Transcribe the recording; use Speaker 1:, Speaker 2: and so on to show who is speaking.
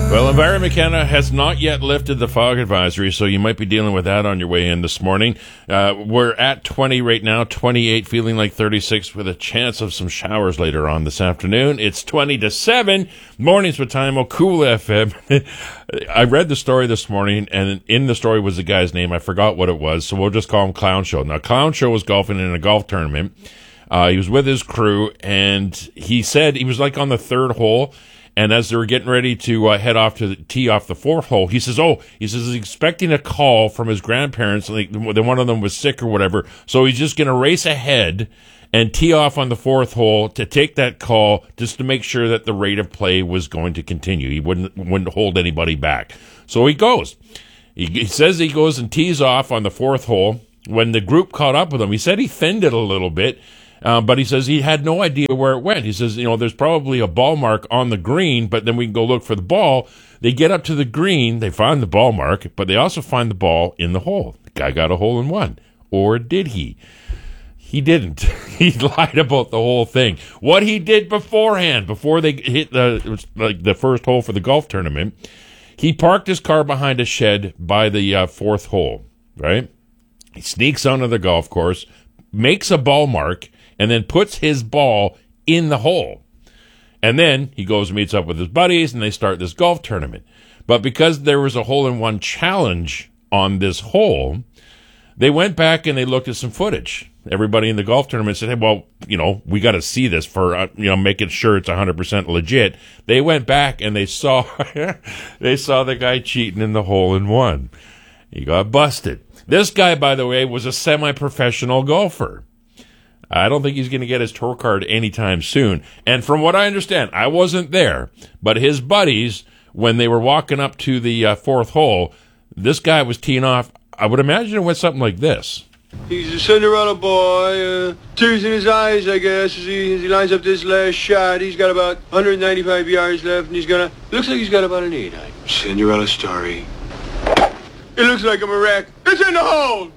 Speaker 1: Well, Environment Canada has not yet lifted the fog advisory, so you might be dealing with that on your way in this morning. We're at 20 right now, 28, feeling like 36 with a chance of some showers later on this afternoon. It's 20 to 7, mornings with Time, Cool FM. I read the story this morning, and in the story was the guy's name. I forgot what it was, so we'll just call him Clown Show. Now, Clown Show was golfing in a golf tournament. He was with his crew, and he said he was like on the third hole. And as they were getting ready to head off to tee off the fourth hole, he says he's expecting a call from his grandparents. Like one of them was sick or whatever. So he's just going to race ahead and tee off on the fourth hole to take that call, just to make sure that the rate of play was going to continue. He wouldn't hold anybody back. So he goes. He says he goes and tees off on the fourth hole. When the group caught up with him, he said he thinned it a little bit. But he says he had no idea where it went. He says, there's probably a ball mark on the green, but then we can go look for the ball. They get up to the green, they find the ball mark, but they also find the ball in the hole. The guy got a hole in one. Or did he? He didn't. He lied about the whole thing. What he did beforehand, before they hit the first hole for the golf tournament, he parked his car behind a shed by the fourth hole, right? He sneaks onto the golf course, makes a ball mark, and then puts his ball in the hole. And then he goes and meets up with his buddies, and they start this golf tournament. But because there was a hole-in-one challenge on this hole, they went back and they looked at some footage. Everybody in the golf tournament said, hey, well, we got to see this for, making sure it's 100% legit. They went back and they saw the guy cheating in the hole-in-one. He got busted. This guy, by the way, was a semi-professional golfer. I don't think he's going to get his tour card anytime soon. And from what I understand, I wasn't there, but his buddies, when they were walking up to the fourth hole, this guy was teeing off. I would imagine it went something like this.
Speaker 2: He's a Cinderella boy, tears in his eyes, I guess, as he lines up this last shot. He's got about 195 yards left, and looks like he's got about an 8. Cinderella story. It looks like I'm a wreck. It's in the hole!